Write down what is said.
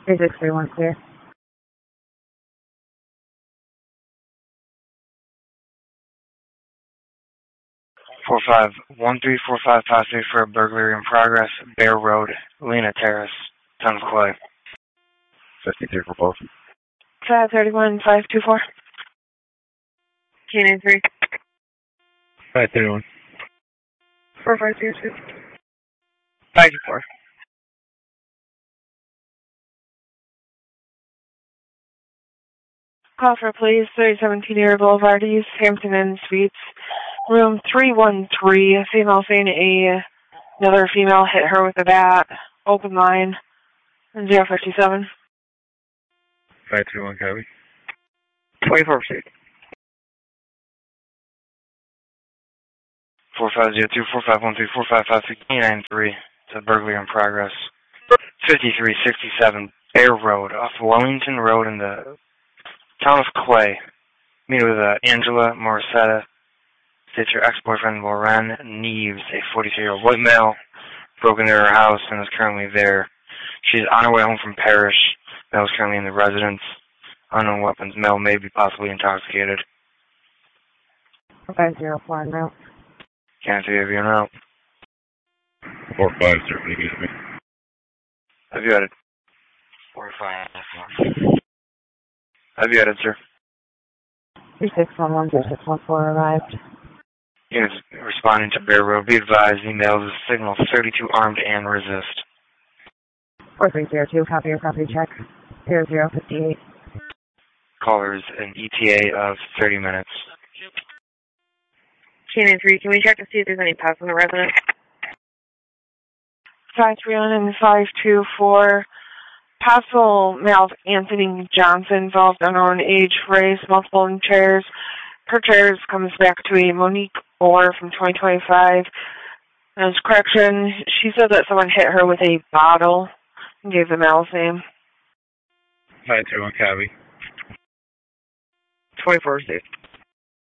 3631 clear. 451345 possibly for a burglary in progress, Bear Road, Lena Terrace, Tons Clay. 53 for both. 531-524. Canine 3. 531. 4502. 524. Call for police, 37 Air Boulevard East, Hampton Inn Suites, room 313. A female saying another female hit her with a bat. Open line, 057. 521 copy. 24 pursuit. 4502-4513-4556 K93. It's a burglary in progress. 5367 Bear Road, off Wellington Road in the town of Clay. Meet with Angela Morissetta. States her ex-boyfriend Loren Neves, a 42-year-old white male, broke into her house and is currently there. She's on her way home from Parrish. Male is currently in the residence. Unknown weapons. Male may be possibly intoxicated. 504 route. Can't see if you're out. 45, sir. What do you give me? Have you had it? 45. Have you had it, sir? 3611-3614 arrived. Units responding to Bear Road. Be advised, emails is signal 32 armed and resist. 4302, copy your property check. 0058. Callers an ETA of 30 minutes. Canine 3, can we check to see if there's any pets in the residence? 531 and 524. Possible male Anthony Johnson involved, unknown age, race, multiple in chairs. Her chairs comes back to a Monique Orr from 2025. As correction, she said that someone hit her with a bottle and gave the male's name. 521 copy. 24 6.